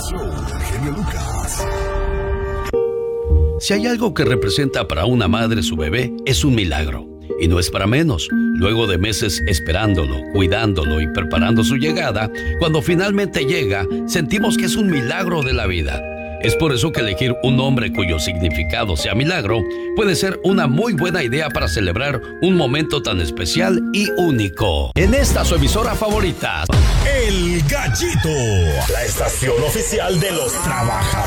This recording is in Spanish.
show del genio Lucas. Si hay algo que representa para una madre su bebé, es un milagro. Y no es para menos. Luego de meses esperándolo, cuidándolo y preparando su llegada, cuando finalmente llega, sentimos que es un milagro de la vida. Es por eso que elegir un nombre cuyo significado sea milagro puede ser una muy buena idea para celebrar un momento tan especial y único. En esta su emisora favorita, El Gallito, la estación oficial de los trabajadores.